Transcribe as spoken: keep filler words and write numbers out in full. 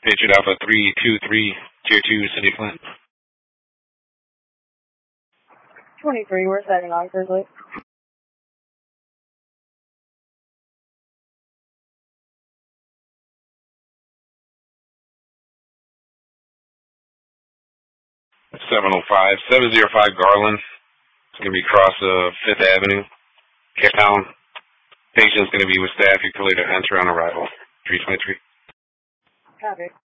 Patriot Alpha three two three, Tier two, City Flint. twenty-three, we're setting on Grizzly. seven oh five, seven oh five Garland. It's going to be across uh, fifth Avenue, Cape Town. Patient's going to be with staff. You clear to enter on arrival. three twenty-three. Copy.